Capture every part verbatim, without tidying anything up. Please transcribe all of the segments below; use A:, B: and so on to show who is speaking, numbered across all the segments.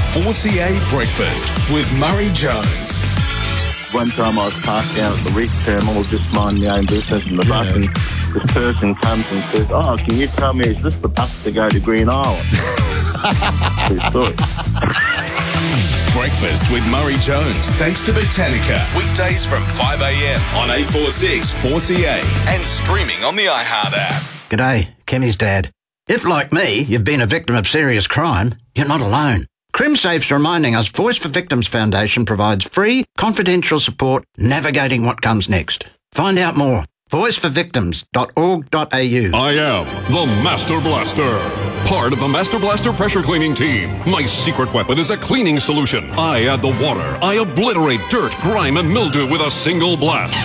A: four C A Breakfast with Murray Jones.
B: One time I was parked down at the Reef Terminal, just minding my own business in the bus,
C: Yeah.
B: and this person comes and says, "Oh, can you tell me, is this the bus to go to Green Island?" True story.
A: Breakfast with Murray Jones, thanks to Botanica. Weekdays from five a.m. on eight forty-six four C A and streaming on the iHeart app.
D: G'day, Kemi's dad. If, like me, you've been a victim of serious crime, you're not alone. CrimSafe's reminding us Voice for Victims Foundation provides free, confidential support navigating what comes next. Find out more. voice for victims dot org dot a u.
E: I am the Master Blaster, part of the Master Blaster pressure cleaning team. My secret weapon is a cleaning solution. I add the water. I obliterate dirt, grime, and mildew with a single blast.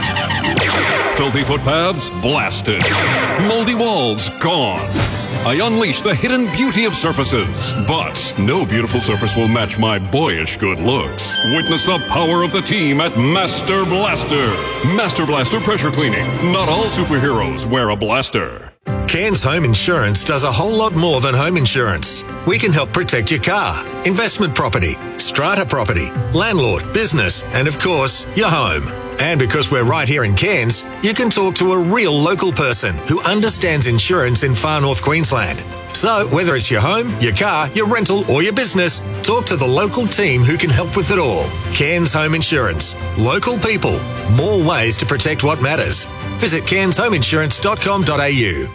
E: Filthy footpaths blasted. Moldy walls gone. I unleash the hidden beauty of surfaces. But no beautiful surface will match my boyish good looks. Witness the power of the team at Master Blaster. Master Blaster pressure cleaning. Not all superheroes wear a blaster.
F: Cairns Home Insurance does a whole lot more than home insurance. We can help protect your car, investment property, strata property, landlord, business, and of course, your home. And because we're right here in Cairns, you can talk to a real local person who understands insurance in far north Queensland. So whether it's your home, your car, your rental or your business, talk to the local team who can help with it all. Cairns Home Insurance. Local people. More ways to protect what matters. Visit cairns home insurance dot com dot a u.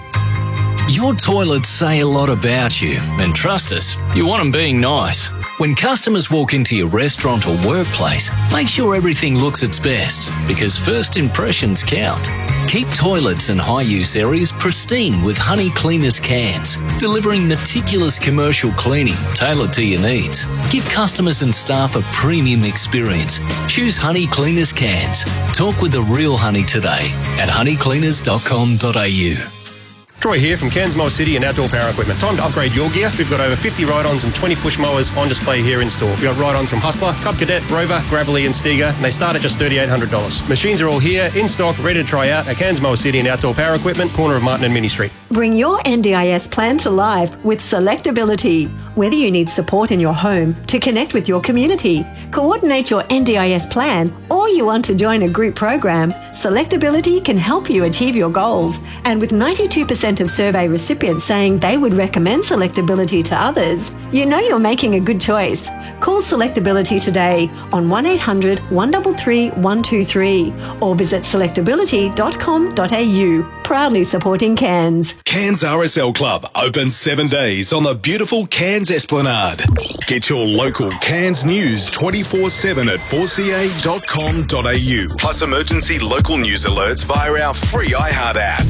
G: Your toilets say a lot about you, and trust us, you want them being nice. When customers walk into your restaurant or workplace, make sure everything looks its best, because first impressions count. Keep toilets and high-use areas pristine with Honey Cleaners cans, delivering meticulous commercial cleaning tailored to your needs. Give customers and staff a premium experience. Choose Honey Cleaners cans. Talk with the real honey today at honey cleaners dot com dot a u.
H: Troy here from Cairns Mower City and Outdoor Power Equipment. Time to upgrade your gear. We've got over fifty ride-ons and twenty push mowers on display here in store. We've got ride-ons from Hustler, Cub Cadet, Rover, Gravely and Stiga, and they start at just three thousand eight hundred dollars. Machines are all here, in stock, ready to try out at Cairns Mower City and Outdoor Power Equipment, corner of Martin and Mini Street.
I: Bring your N D I S plan to life with Selectability. Whether you need support in your home, to connect with your community, coordinate your N D I S plan, or you want to join a group program, Selectability can help you achieve your goals. And with ninety-two percent of survey recipients saying they would recommend Selectability to others, you know you're making a good choice. Call Selectability today on one eight hundred one three three one two three or visit selectability dot com dot a u. Proudly supporting Cairns.
A: Cairns R S L Club, open seven days on the beautiful Cairns Esplanade. Get your local Cairns news twenty-four seven at four c a dot com dot a u. Plus emergency local news alerts via our free iHeart app.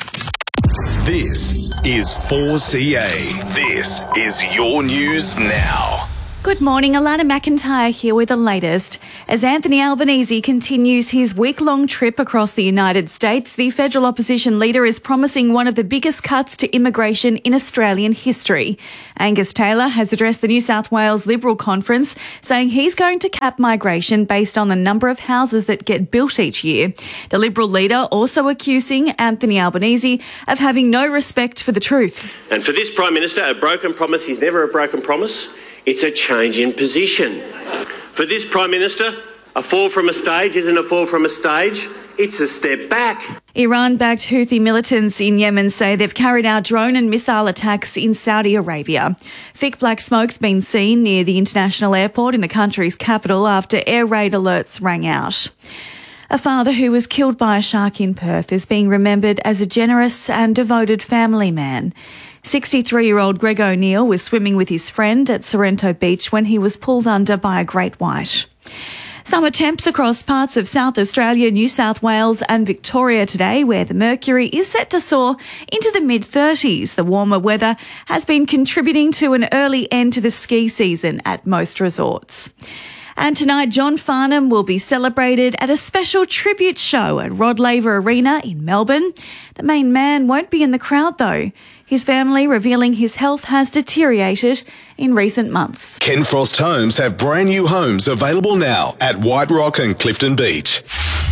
A: This is four C A. This is your news now.
J: Good morning, Alana McIntyre here with the latest. As Anthony Albanese continues his week-long trip across the United States, the federal opposition leader is promising one of the biggest cuts to immigration in Australian history. Angus Taylor has addressed the New South Wales Liberal Conference, saying he's going to cap migration based on the number of houses that get built each year. The Liberal leader also accusing Anthony Albanese of having no respect for the truth.
K: And for this Prime Minister, a broken promise is never a broken promise. It's a change in position. For this Prime Minister, a fall from a stage isn't a fall from a stage, it's a step back.
J: Iran-backed Houthi militants in Yemen say they've carried out drone and missile attacks in Saudi Arabia. Thick black smoke's been seen near the international airport in the country's capital after air raid alerts rang out. A father who was killed by a shark in Perth is being remembered as a generous and devoted family man. sixty-three-year-old Greg O'Neill was swimming with his friend at Sorrento Beach when he was pulled under by a great white. Summer temps across parts of South Australia, New South Wales and Victoria today, where the mercury is set to soar into the mid-thirties. The warmer weather has been contributing to an early end to the ski season at most resorts. And tonight, John Farnham will be celebrated at a special tribute show at Rod Laver Arena in Melbourne. The main man won't be in the crowd, though. His family revealing his health has deteriorated in recent months.
A: Ken Frost Homes have brand new homes available now at White Rock and Clifton Beach.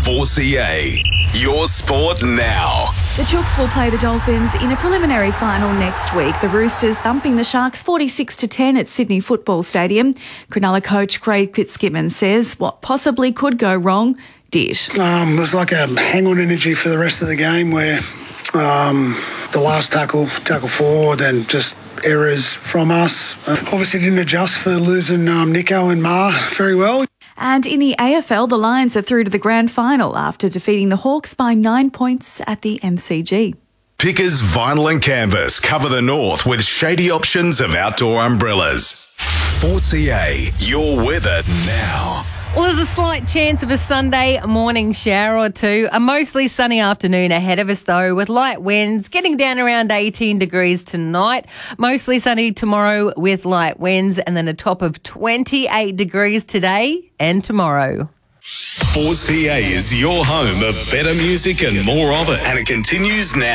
A: four C A. Your sport now.
J: The Chooks will play the Dolphins in a preliminary final next week. The Roosters thumping the Sharks forty-six to ten at Sydney Football Stadium. Cronulla coach Craig Fitzgibbon says what possibly could go wrong did.
C: Um, it was like a hang-on energy for the rest of the game where um, the last tackle, tackle forward, and just errors from us. Uh, obviously didn't adjust for losing um, Nico and Ma very well.
J: And in the A F L, the Lions are through to the grand final after defeating the Hawks by nine points at the M C G.
A: Pickers Vinyl and Canvas cover the north with shady options of outdoor umbrellas. four C A, your weather now.
L: Well, there's a slight chance of a Sunday morning shower or two. A mostly sunny afternoon ahead of us, though, with light winds getting down around eighteen degrees tonight. Mostly sunny tomorrow with light winds, and then a top of twenty-eight degrees today and tomorrow.
A: four C A is your home of better music and more of it, and it continues now.